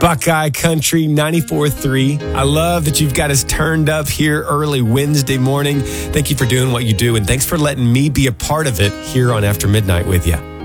Buckeye Country 94.3. I love that you've got us turned up here early Wednesday morning. Thank you for doing what you do, and thanks for letting me be a part of it here on After Midnight with you.